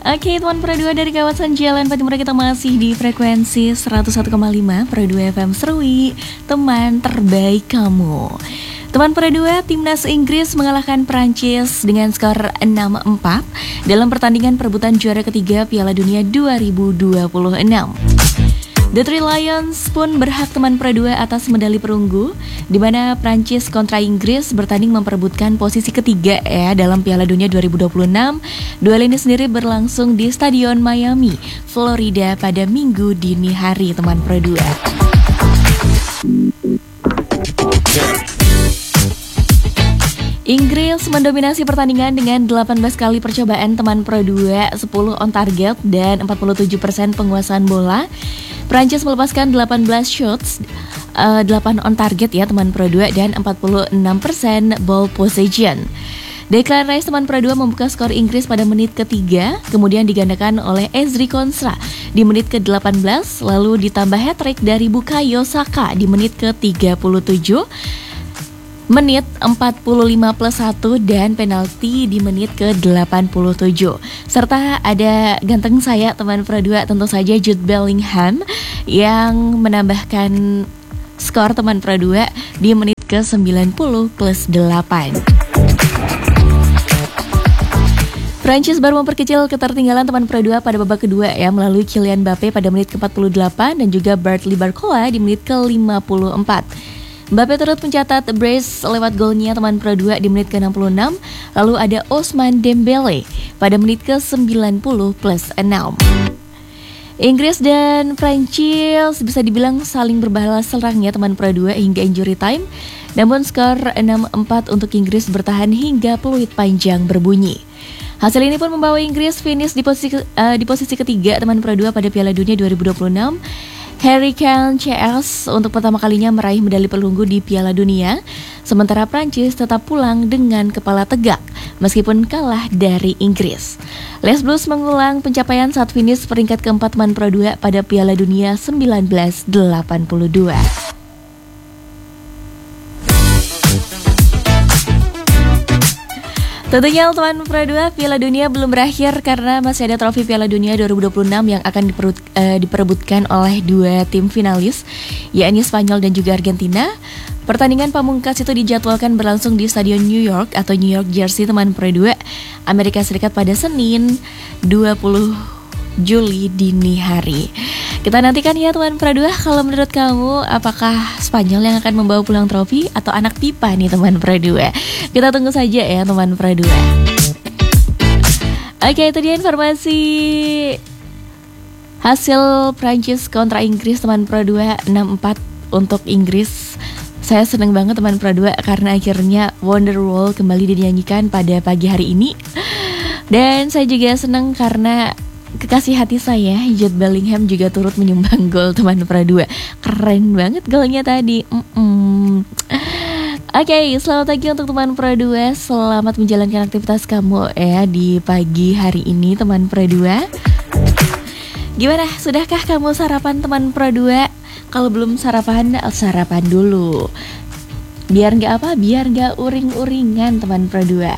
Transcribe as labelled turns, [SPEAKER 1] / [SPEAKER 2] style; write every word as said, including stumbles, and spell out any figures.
[SPEAKER 1] Oke teman Pro dua dari kawasan Jalan Patimura, kita masih di frekuensi seratus satu koma lima Pro dua F M Serui, teman terbaik kamu. Teman Pro dua, timnas Inggris mengalahkan Prancis dengan skor enam empat dalam pertandingan perebutan juara ketiga Piala Dunia dua ribu dua puluh enam. The Three Lions pun berhak teman Pro dua atas medali perunggu, di mana Prancis kontra Inggris bertanding memperebutkan posisi ketiga ya dalam Piala Dunia dua ribu dua puluh enam. Duel ini sendiri berlangsung di Stadion Miami, Florida pada Minggu dini hari teman Pro dua. Inggris mendominasi pertandingan dengan delapan belas kali percobaan teman Pro dua, sepuluh on target dan empat puluh tujuh persen penguasaan bola. Prancis melepaskan delapan belas shots, uh, delapan on target ya teman Pro dua dan empat puluh enam persen ball possession. Declan Rice teman Pro dua membuka skor Inggris pada menit ketiga, kemudian digandakan oleh Ezri Konsa di menit ke delapan belas, lalu ditambah hat-trick dari Bukayo Saka di menit ke tiga puluh tujuh. Menit empat puluh lima plus satu dan penalti di menit ke delapan puluh tujuh. Serta ada ganteng saya teman Pro dua, tentu saja Jude Bellingham yang menambahkan skor teman Pro dua di menit ke sembilan puluh plus delapan. Prancis baru memperkecil ketertinggalan teman Pro dua pada babak kedua ya melalui Kylian Mbappe pada menit ke empat puluh delapan dan juga Bartley Barcola di menit ke lima puluh empat. Mbappe turut mencatat brace lewat golnya teman Pro dua di menit ke enam puluh enam, lalu ada Ousmane Dembele pada menit ke sembilan puluh plus enam. Inggris dan Prancis bisa dibilang saling berbalas serang ya teman Pro dua hingga injury time, namun skor enam empat untuk Inggris bertahan hingga peluit panjang berbunyi. Hasil ini pun membawa Inggris finish di posisi uh, di posisi ketiga teman Pro dua pada Piala Dunia dua ribu dua puluh enam. Harry Kane C S untuk pertama kalinya meraih medali perunggu di Piala Dunia, sementara Prancis tetap pulang dengan kepala tegak meskipun kalah dari Inggris. Les Blues mengulang pencapaian saat finish peringkat keempat teman Pro dua pada Piala Dunia seribu sembilan ratus delapan puluh dua. Tentunya teman Pro dua, Piala Dunia belum berakhir karena masih ada trofi Piala Dunia dua ribu dua puluh enam yang akan diperut, uh, diperebutkan oleh dua tim finalis, yakni Spanyol dan juga Argentina. Pertandingan pamungkas itu dijadwalkan berlangsung di Stadion New York atau New York Jersey teman Pro dua, Amerika Serikat pada Senin dua puluh Juli dini hari. Kita nantikan ya teman Pro dua, kalau menurut kamu apakah Spanyol yang akan membawa pulang trofi atau anak pipa nih teman Pro dua? Kita tunggu saja ya teman Pro dua. Oke, itu dia informasi hasil Prancis kontra Inggris teman Pro dua, enam empat untuk Inggris. Saya senang banget teman Pro dua karena akhirnya Wonderwall kembali dinyanyikan pada pagi hari ini. Dan saya juga senang karena kekasih hati saya, Jude Bellingham juga turut menyumbang gol teman Pro dua. Keren banget golnya tadi. Mm-mm. Oke, okay, selamat pagi untuk teman Pro dua. Selamat menjalankan aktivitas kamu ya di pagi hari ini teman Pro dua. Gimana? Sudahkah kamu sarapan teman Pro dua? Kalau belum sarapan, sarapan dulu. Biar nggak apa? Biar nggak uring-uringan teman Pro dua.